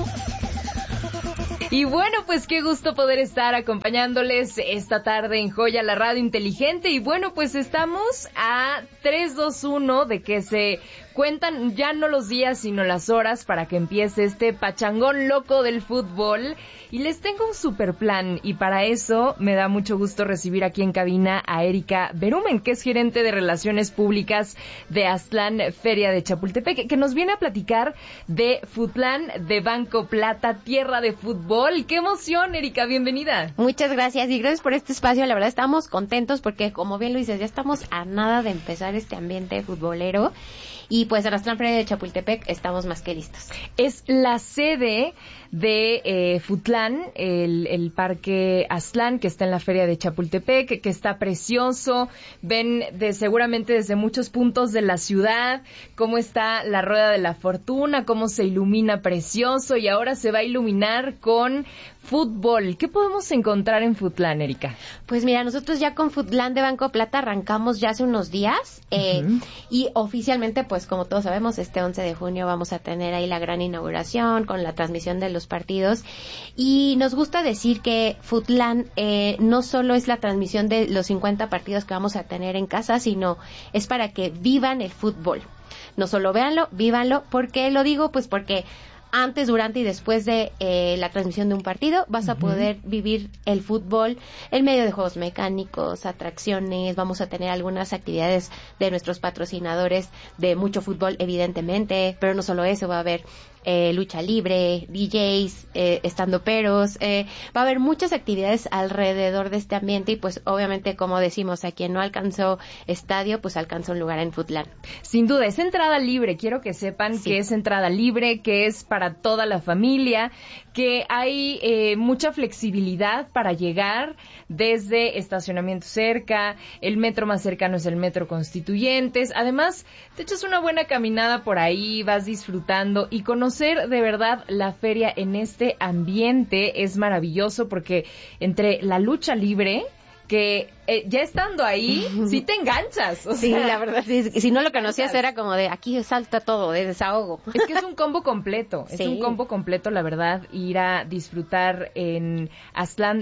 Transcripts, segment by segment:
Y bueno, pues qué gusto poder estar acompañándoles esta tarde en Joya, la radio inteligente. Y bueno, pues estamos a 3-2-1 de que se cuentan ya no los días sino las horas para que empiece este pachangón loco del fútbol. Y les tengo un super plan y para eso me da mucho gusto recibir aquí en cabina a Erika Berumen, que es gerente de Relaciones Públicas de Aztlán Feria de Chapultepec, que nos viene a platicar de Futlán de Banco Plata, tierra de fútbol. ¡Qué emoción, Erika! Bienvenida. Muchas gracias y gracias por este espacio. La verdad estamos contentos porque, como bien lo dices, ya estamos a nada de empezar este ambiente futbolero. Y pues en Aztlán Feria de Chapultepec estamos más que listos. Es la sede de Futlán, el parque Aztlán, que está en la Feria de Chapultepec, que está precioso. Ven seguramente desde muchos puntos de la ciudad cómo está la Rueda de la Fortuna, cómo se ilumina precioso y ahora se va a iluminar con fútbol. ¿Qué podemos encontrar en Futlán, Erika? Pues mira, nosotros ya con Futlán de Banco Plata arrancamos ya hace unos días y oficialmente, pues como todos sabemos, este 11 de junio vamos a tener ahí la gran inauguración con la transmisión de los partidos y nos gusta decir que Futlán no solo es la transmisión de los 50 partidos que vamos a tener en casa, sino es para que vivan el fútbol. No solo véanlo, vívanlo. ¿Por qué lo digo? Pues porque antes, durante y después de la transmisión de un partido vas a poder vivir el fútbol en medio de juegos mecánicos, atracciones, vamos a tener algunas actividades de nuestros patrocinadores de mucho fútbol, evidentemente, pero no solo eso, va a haber lucha libre, DJs, estandoperos, va a haber muchas actividades alrededor de este ambiente y pues obviamente, como decimos, a quien no alcanzó estadio, pues alcanzó un lugar en Futlán. Sin duda, es entrada libre, quiero que sepan que es entrada libre, que es para toda la familia, que hay mucha flexibilidad para llegar desde estacionamiento cerca, el metro más cercano es el Metro Constituyentes, además te echas una buena caminada por ahí, vas disfrutando y conocer de verdad la feria en este ambiente es maravilloso porque entre la lucha libre que ya estando ahí, sí te enganchas. Sí, la verdad, sí, si no lo conocías era como de aquí salta todo, de desahogo. Es que es un combo completo, la verdad, ir a disfrutar en Aztlán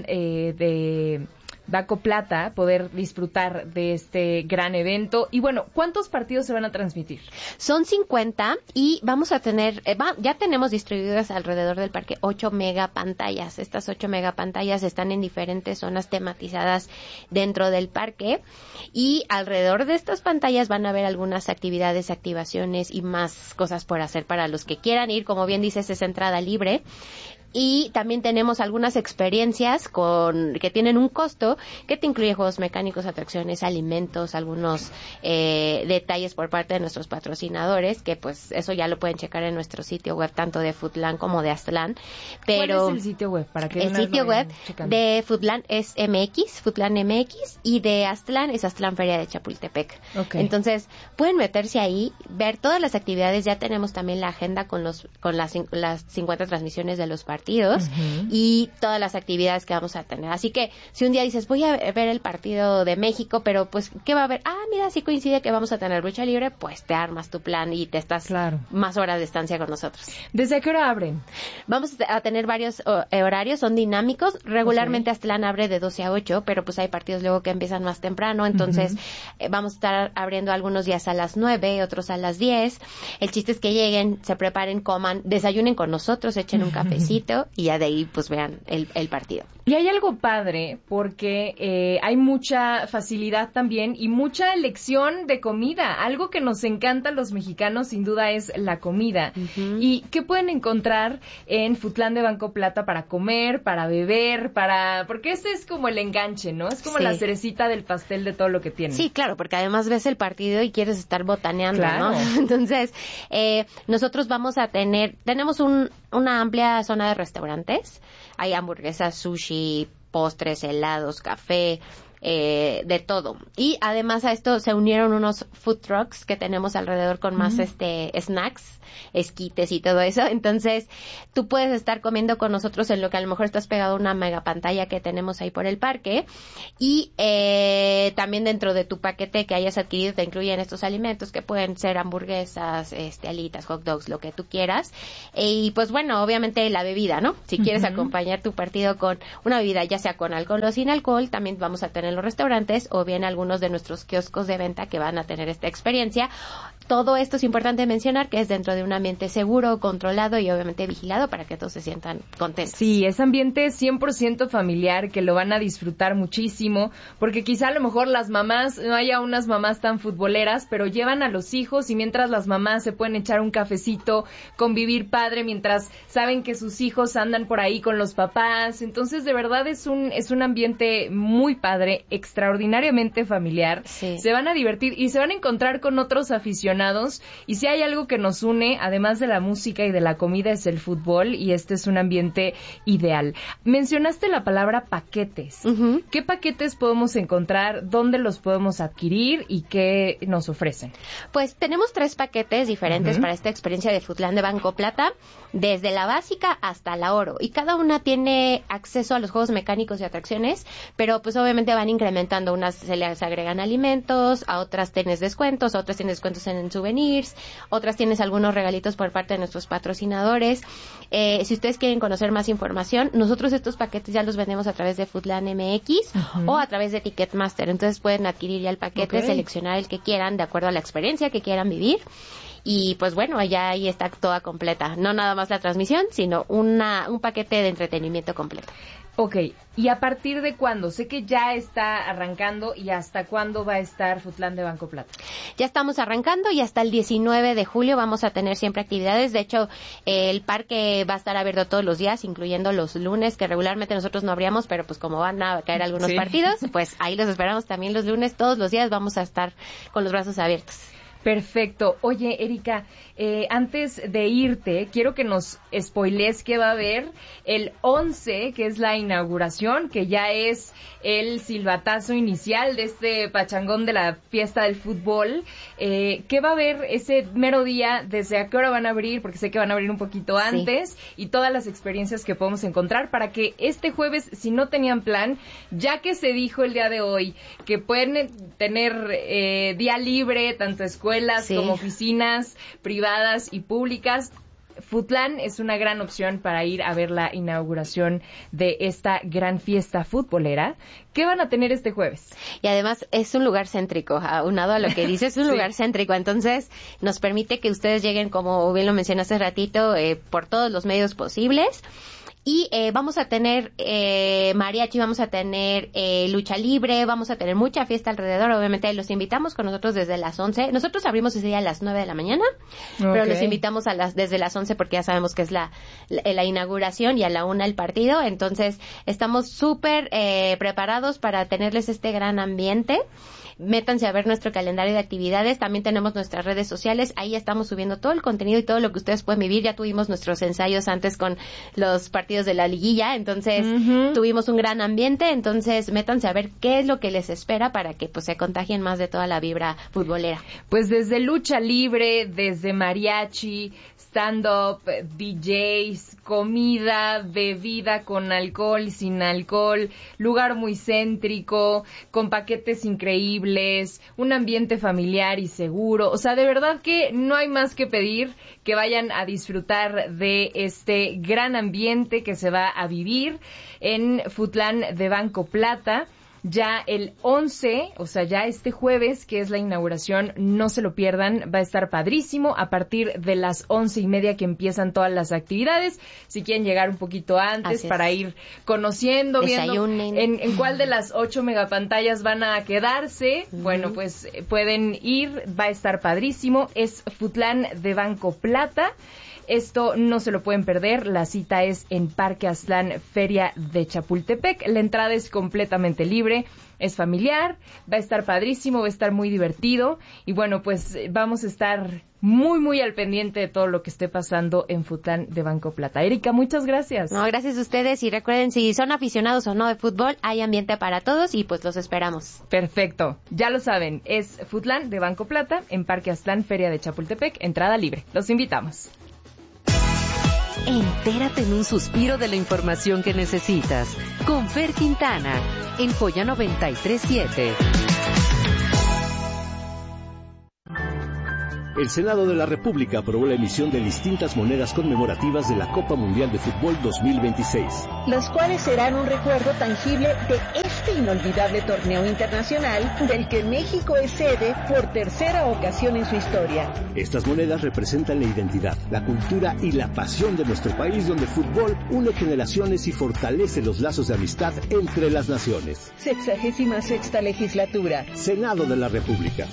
de Banco Plata, poder disfrutar de este gran evento. Y bueno, ¿cuántos partidos se van a transmitir? Son 50 y vamos a tener, ya tenemos distribuidas alrededor del parque 8 megapantallas. Estas 8 megapantallas están en diferentes zonas tematizadas dentro del parque y alrededor de estas pantallas van a haber algunas actividades, activaciones y más cosas por hacer para los que quieran ir. Como bien dices, es entrada libre. Y también tenemos algunas experiencias que tienen un costo que te incluye juegos mecánicos, atracciones, alimentos, algunos detalles por parte de nuestros patrocinadores, que pues eso ya lo pueden checar en nuestro sitio web, tanto de Futlán como de Aztlán. Pero ¿cuál es el sitio web? El sitio web de Futlán es Futlán MX, y de Aztlán es Aztlán Feria de Chapultepec. Okay. Entonces, pueden meterse ahí, ver todas las actividades. Ya tenemos también la agenda con las 50 transmisiones de los partidos y todas las actividades que vamos a tener. Así que si un día dices, voy a ver el partido de México, pero pues, ¿qué va a haber? Mira, si coincide que vamos a tener lucha libre, pues te armas tu plan y te estás más horas de estancia con nosotros. ¿Desde qué hora abren? Vamos a tener varios horarios, son dinámicos. Regularmente Aztlán abre de 12 a 8, pero pues hay partidos luego que empiezan más temprano, entonces vamos a estar abriendo algunos días a las 9, otros a las 10. El chiste es que lleguen, se preparen, coman, desayunen con nosotros, echen un cafecito y ya de ahí pues vean el partido. Y hay algo padre porque hay mucha facilidad también y mucha elección de comida. Algo que nos encanta a los mexicanos sin duda es la comida. ¿Y qué pueden encontrar en Futlán de Banco Plata para comer, para beber, porque este es como el enganche, ¿no? Es como la cerecita del pastel de todo lo que tiene. Sí, claro, porque además ves el partido y quieres estar botaneando, ¿no? Entonces, nosotros tenemos una amplia zona de restaurantes. Hay hamburguesas, sushi, postres, helados, café, de todo. Y además a esto se unieron unos food trucks que tenemos alrededor con más snacks, esquites y todo eso. Entonces, tú puedes estar comiendo con nosotros en lo que a lo mejor estás pegado a una mega pantalla que tenemos ahí por el parque. Y también dentro de tu paquete que hayas adquirido te incluyen estos alimentos que pueden ser hamburguesas, alitas, hot dogs, lo que tú quieras. Y pues bueno, obviamente la bebida, ¿no? Si quieres acompañar tu partido con una bebida, ya sea con alcohol o sin alcohol, también vamos a tener en los restaurantes o bien algunos de nuestros kioscos de venta que van a tener esta experiencia. Todo esto es importante mencionar que es dentro de un ambiente seguro, controlado y obviamente vigilado para que todos se sientan contentos. Sí, es ambiente 100% familiar que lo van a disfrutar muchísimo, porque quizá a lo mejor las mamás, no haya unas mamás tan futboleras, pero llevan a los hijos y mientras las mamás se pueden echar un cafecito, convivir padre, mientras saben que sus hijos andan por ahí con los papás. Entonces, de verdad es un ambiente muy padre, extraordinariamente familiar. Sí. Se van a divertir y se van a encontrar con otros aficionados. Y si hay algo que nos une, además de la música y de la comida, es el fútbol, y este es un ambiente ideal. Mencionaste la palabra paquetes. ¿Qué paquetes podemos encontrar? ¿Dónde los podemos adquirir? ¿Y qué nos ofrecen? Pues tenemos 3 paquetes diferentes para esta experiencia de Foodland de Banco Plata, desde la básica hasta la oro. Y cada una tiene acceso a los juegos mecánicos y atracciones, pero pues obviamente van incrementando. Unas se les agregan alimentos, a otras tienes descuentos, a otras tienes descuentos en souvenirs, otras tienes algunos regalitos por parte de nuestros patrocinadores. Si ustedes quieren conocer más información, nosotros estos paquetes ya los vendemos a través de Foodland MX o a través de Ticketmaster. Entonces pueden adquirir ya el paquete, seleccionar el que quieran de acuerdo a la experiencia que quieran vivir. Y pues bueno, ya ahí está toda completa. No nada más la transmisión, sino un paquete de entretenimiento completo. Ok, ¿y a partir de cuándo? Sé que ya está arrancando, ¿y hasta cuándo va a estar Foodland de Banco Plata? Ya estamos arrancando y hasta el 19 de julio vamos a tener siempre actividades. De hecho, el parque va a estar abierto todos los días, incluyendo los lunes, que regularmente nosotros no abríamos, pero pues como van a caer algunos partidos, pues ahí los esperamos también los lunes. Todos los días vamos a estar con los brazos abiertos. Perfecto. Oye, Erika, antes de irte, quiero que nos spoilees que va a haber el 11, que es la inauguración, que ya es el silbatazo inicial de este pachangón de la fiesta del fútbol. ¿Qué va a haber ese mero día? ¿Desde a qué hora van a abrir? Porque sé que van a abrir un poquito antes. Y todas las experiencias que podemos encontrar para que este jueves, si no tenían plan, ya que se dijo el día de hoy que pueden tener día libre, tanto escuelas como oficinas privadas y públicas, Foodland es una gran opción para ir a ver la inauguración de esta gran fiesta futbolera. ¿Qué van a tener este jueves? Y además es un lugar céntrico, aunado a lo que dice, es un lugar céntrico, entonces nos permite que ustedes lleguen, como bien lo mencioné hace ratito, por todos los medios posibles. Y vamos a tener mariachi, vamos a tener lucha libre, vamos a tener mucha fiesta alrededor. Obviamente los invitamos con nosotros desde las 11. Nosotros abrimos ese día a las 9 de la mañana, pero los invitamos desde las 11 porque ya sabemos que es la inauguración y a la 1 el partido. Entonces estamos súper preparados para tenerles este gran ambiente. Métanse a ver nuestro calendario de actividades. También tenemos nuestras redes sociales. Ahí estamos subiendo todo el contenido y todo lo que ustedes pueden vivir. Ya tuvimos nuestros ensayos antes con los partidos de la liguilla. Entonces, tuvimos un gran ambiente. Entonces, métanse a ver qué es lo que les espera para que pues se contagien más de toda la vibra futbolera. Pues desde lucha libre, desde mariachi, stand-up, DJs, comida, bebida con alcohol, sin alcohol, lugar muy céntrico, con paquetes increíbles, un ambiente familiar y seguro. O sea, de verdad que no hay más que pedir que vayan a disfrutar de este gran ambiente que se va a vivir en Foodland de Banco Plata. Ya el 11, o sea, ya este jueves, que es la inauguración, no se lo pierdan, va a estar padrísimo a partir de las 11:30 que empiezan todas las actividades. Si quieren llegar un poquito antes para ir conociendo, desayunen, viendo en cuál de las 8 megapantallas van a quedarse, bueno, pues pueden ir, va a estar padrísimo. Es Foodland de Banco Plata. Esto no se lo pueden perder. La cita es en Parque Aztlán, Feria de Chapultepec. La entrada es completamente libre, es familiar, va a estar padrísimo, va a estar muy divertido. Y bueno, pues vamos a estar muy, muy al pendiente de todo lo que esté pasando en Futlán de Banco Plata. Erika, muchas gracias. No, gracias a ustedes. Y recuerden, si son aficionados o no de fútbol, hay ambiente para todos y pues los esperamos. Perfecto. Ya lo saben, es Futlán de Banco Plata en Parque Aztlán, Feria de Chapultepec, entrada libre. Los invitamos. Entérate en un suspiro de la información que necesitas. Con Fer Quintana, en Joya 93.7. El Senado de la República aprobó la emisión de distintas monedas conmemorativas de la Copa Mundial de Fútbol 2026. Las cuales serán un recuerdo tangible de este inolvidable torneo internacional del que México es sede por tercera ocasión en su historia. Estas monedas representan la identidad, la cultura y la pasión de nuestro país, donde el fútbol une generaciones y fortalece los lazos de amistad entre las naciones. 66ª legislatura. Senado de la República.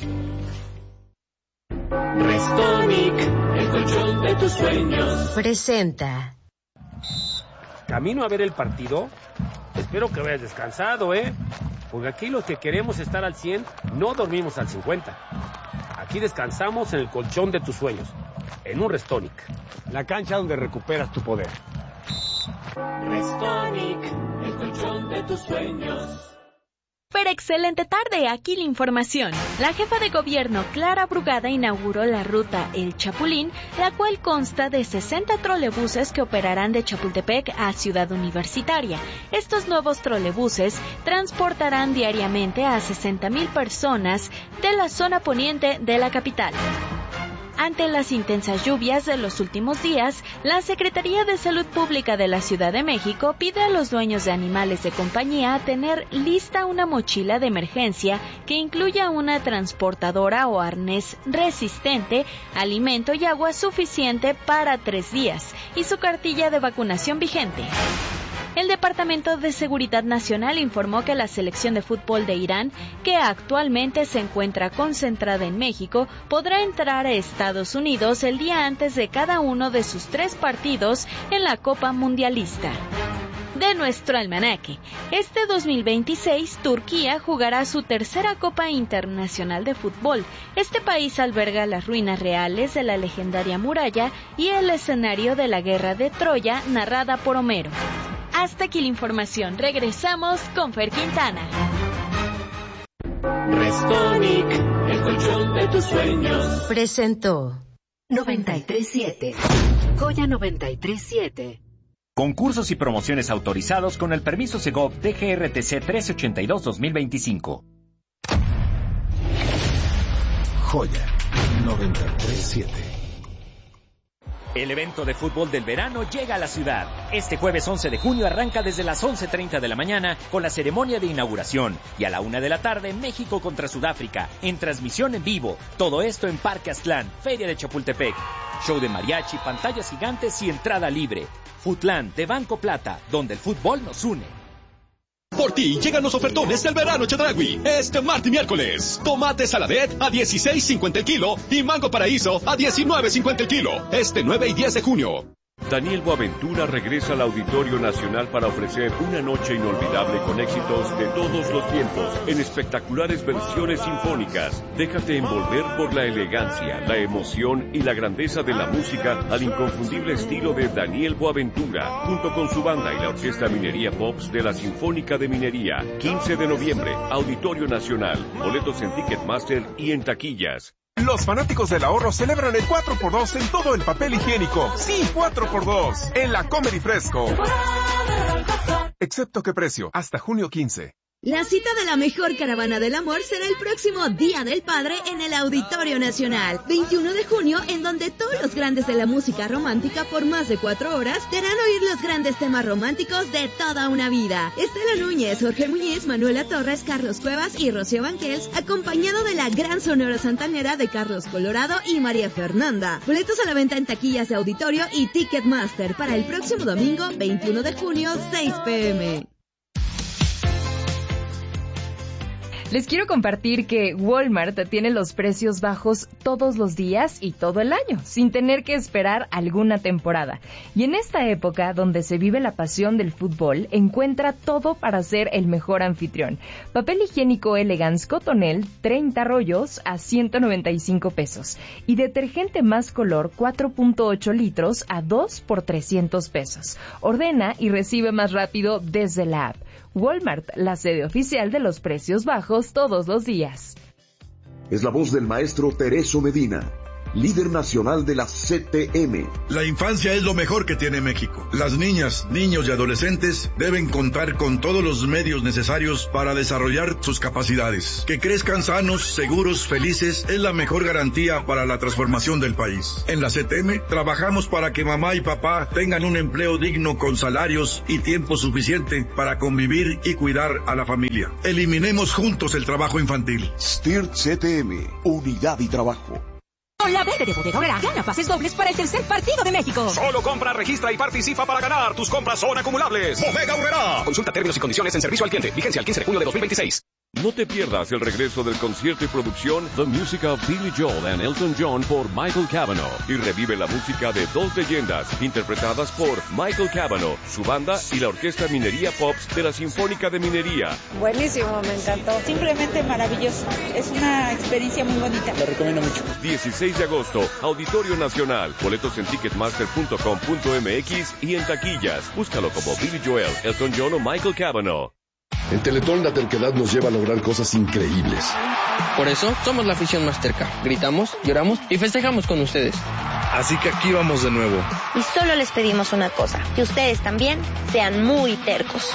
Restonic, el colchón de tus sueños. Presenta. ¿Camino a ver el partido? Espero que vayas descansado, porque aquí los que queremos estar al 100 no dormimos al 50. Aquí descansamos en el colchón de tus sueños, en un Restonic. La cancha donde recuperas tu poder. Restonic, el colchón de tus sueños. Pero excelente tarde, aquí la información. La jefa de gobierno, Clara Brugada, inauguró la ruta El Chapulín, la cual consta de 60 trolebuses que operarán de Chapultepec a Ciudad Universitaria. Estos nuevos trolebuses transportarán diariamente a 60,000 personas de la zona poniente de la capital. Ante las intensas lluvias de los últimos días, la Secretaría de Salud Pública de la Ciudad de México pide a los dueños de animales de compañía tener lista una mochila de emergencia que incluya una transportadora o arnés resistente, alimento y agua suficiente para 3 días y su cartilla de vacunación vigente. El Departamento de Seguridad Nacional informó que la selección de fútbol de Irán, que actualmente se encuentra concentrada en México, podrá entrar a Estados Unidos el día antes de cada uno de sus 3 partidos en la Copa Mundialista. De nuestro almanaque, este 2026 Turquía jugará su tercera Copa Internacional de Fútbol. Este país alberga las ruinas reales de la legendaria muralla y el escenario de la Guerra de Troya narrada por Homero. Hasta aquí la información. Regresamos con Fer Quintana. Restonic, el colchón de tus sueños. Presentó 93.7. Joya 93.7. Concursos y promociones autorizados con el permiso Segov DGRTC 1382-2025. Joya 93.7. El evento de fútbol del verano llega a la ciudad. Este jueves 11 de junio arranca desde las 11:30 de la mañana con la ceremonia de inauguración y a la 1 de la tarde México contra Sudáfrica en transmisión en vivo. Todo esto en Parque Aztlán, Feria de Chapultepec. Show de mariachi, pantallas gigantes y entrada libre. Futlán de Banco Plata, donde el fútbol nos une. Por ti llegan los ofertones del verano Chedraui. Este martes y miércoles. Tomate saladet a $16.50 el kilo y mango paraíso a $19.50 el kilo. Este 9 y 10 de junio. Daniel Boaventura regresa al Auditorio Nacional para ofrecer una noche inolvidable con éxitos de todos los tiempos en espectaculares versiones sinfónicas. Déjate envolver por la elegancia, la emoción y la grandeza de la música al inconfundible estilo de Daniel Boaventura, junto con su banda y la Orquesta Minería Pops de la Sinfónica de Minería. 15 de noviembre, Auditorio Nacional. Boletos en Ticketmaster y en taquillas. Los fanáticos del ahorro celebran el 4x2 en todo el papel higiénico. Sí, 4x2 en la Comedy Fresco. Excepto qué precio, hasta junio 15. La cita de la mejor caravana del amor será el próximo Día del Padre en el Auditorio Nacional, 21 de junio, en donde todos los grandes de la música romántica por más de 4 horas te harán oír los grandes temas románticos de toda una vida. Estela Núñez, Jorge Muñiz, Manuela Torres, Carlos Cuevas y Rocío Banquels, acompañado de la gran sonora santanera de Carlos Colorado y María Fernanda. Boletos a la venta en taquillas de Auditorio y Ticketmaster para el próximo domingo, 21 de junio, 6 p.m. Les quiero compartir que Walmart tiene los precios bajos todos los días y todo el año, sin tener que esperar alguna temporada. Y en esta época, donde se vive la pasión del fútbol, encuentra todo para ser el mejor anfitrión. Papel higiénico Elegance Cotonel, 30 rollos a 195 pesos. Y detergente Más Color, 4.8 litros a 2 por 300 pesos. Ordena y recibe más rápido desde la app. Walmart, la sede oficial de los precios bajos todos los días. Es la voz del maestro Tereso Medina, líder nacional de la CTM. La infancia es lo mejor que tiene México. Las niñas, niños y adolescentes deben contar con todos los medios necesarios para desarrollar sus capacidades. Que crezcan sanos, seguros, felices es la mejor garantía para la transformación del país. En la CTM trabajamos para que mamá y papá tengan un empleo digno con salarios y tiempo suficiente para convivir y cuidar a la familia. Eliminemos juntos el trabajo infantil. STIRT CTM, unidad y trabajo. Con la verde de Bodega Aurrerá, gana pases dobles para el tercer partido de México. Solo compra, registra y participa para ganar. Tus compras son acumulables. Bodega Aurrerá. Consulta términos y condiciones en servicio al cliente. Vigencia al 15 de junio de 2026. No te pierdas el regreso del concierto y producción The Music of Billy Joel and Elton John por Michael Cavanaugh y revive la música de dos leyendas interpretadas por Michael Cavanaugh, su banda y la Orquesta Minería Pops de la Sinfónica de Minería. Buenísimo, me encantó. Simplemente maravilloso. Es una experiencia muy bonita. Lo recomiendo mucho. 16 de agosto, Auditorio Nacional. Boletos en ticketmaster.com.mx y en taquillas. Búscalo como Billy Joel, Elton John o Michael Cavanaugh. En Teletón la terquedad nos lleva a lograr cosas increíbles. Por eso somos la afición más terca. Gritamos, lloramos y festejamos con ustedes. Así que aquí vamos de nuevo. Y solo les pedimos una cosa, que ustedes también sean muy tercos.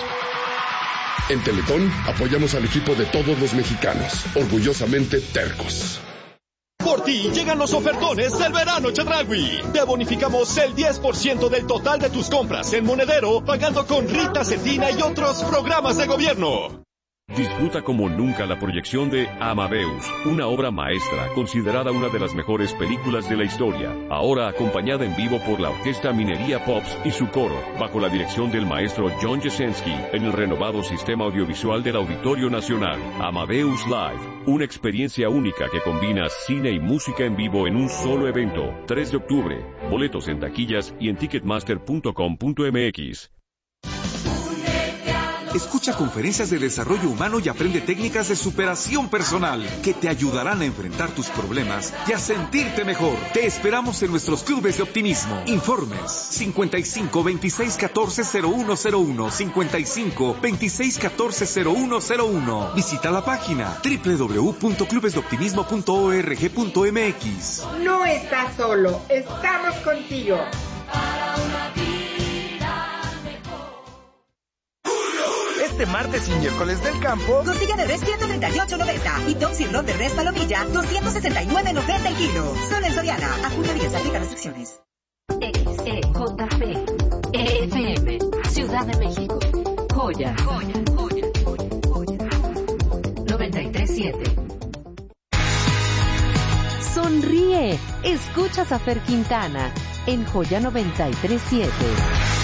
En Teletón apoyamos al equipo de todos los mexicanos, orgullosamente tercos. Por ti llegan los ofertones del verano Chedraui. Te bonificamos el 10% del total de tus compras en Monedero, pagando con Rita Cetina y otros programas de gobierno. Disfruta como nunca la proyección de Amadeus, una obra maestra considerada una de las mejores películas de la historia, ahora acompañada en vivo por la Orquesta Minería Pops y su coro, bajo la dirección del maestro John Jasenski, en el renovado sistema audiovisual del Auditorio Nacional. Amadeus Live, una experiencia única que combina cine y música en vivo en un solo evento. 3 de octubre, boletos en taquillas y en ticketmaster.com.mx. Escucha conferencias de desarrollo humano y aprende técnicas de superación personal que te ayudarán a enfrentar tus problemas y a sentirte mejor. Te esperamos en nuestros clubes de optimismo. Informes 55 26 14 0101 55 26 14 0101. Visita la página www.clubesdeoptimismo.org.mx. No estás solo, estamos contigo. Este martes y miércoles del campo, costilla de res 138.90 y top sirloin de res palomilla 269.90 el kilo. Solo en Soriana. A junio 10 aplica restricciones. XEJP EFM Ciudad de México. Joya 93.7. Sonríe. Escuchas a Fer Quintana en Joya 93.7.